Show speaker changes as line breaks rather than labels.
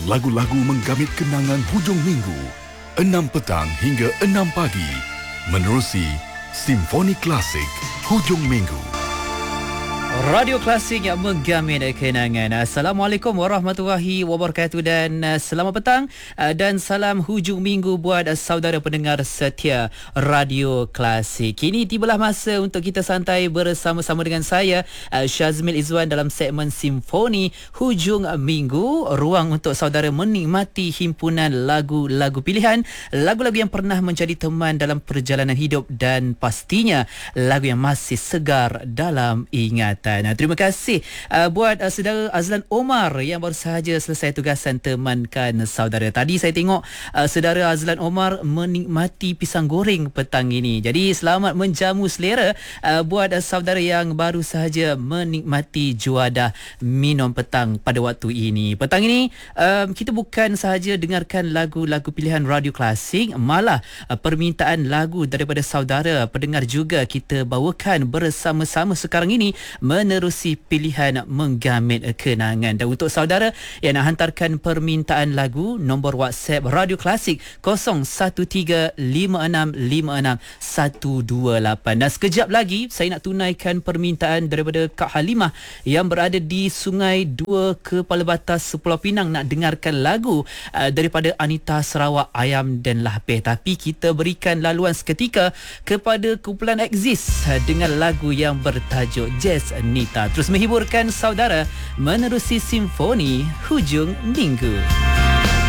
lagu-lagu menggamit kenangan hujung minggu 6 petang hingga 6 pagi menerusi Simfoni Klasik hujung minggu.
Radio Klasik yang menggamit kenangan. Assalamualaikum warahmatullahi wabarakatuh dan selamat petang dan salam hujung minggu buat saudara pendengar setia Radio Klasik. Kini tibalah masa untuk kita santai bersama-sama dengan saya Syazmil Izwan dalam segmen Simfoni hujung minggu, ruang untuk saudara menikmati himpunan lagu-lagu pilihan, lagu-lagu yang pernah menjadi teman dalam perjalanan hidup dan pastinya lagu yang masih segar dalam ingatan. Terima kasih buat saudara Azlan Omar yang baru sahaja selesai tugasan temankan saudara. Tadi saya tengok saudara Azlan Omar menikmati pisang goreng petang ini. Jadi selamat menjamu selera buat saudara yang baru sahaja menikmati juadah minum petang pada waktu ini. Petang ini kita bukan sahaja dengarkan lagu-lagu pilihan Radio Klasik, malah permintaan lagu daripada saudara pendengar juga kita bawakan bersama-sama sekarang ini menerusi pilihan menggamit kenangan. Dan untuk saudara yang nak hantarkan permintaan lagu, nombor WhatsApp Radio Klasik 0135656128. Dan sekejap lagi saya nak tunaikan permintaan daripada Kak Halimah yang berada di Sungai Dua Kepala Batas Pulau Pinang nak dengarkan lagu daripada Anita Sarawak, Ayam dan Lapeh. Tapi kita berikan laluan seketika kepada kumpulan Exist dengan lagu yang bertajuk Jazz Nita. Terus menghiburkan saudara menerusi Simfoni hujung minggu.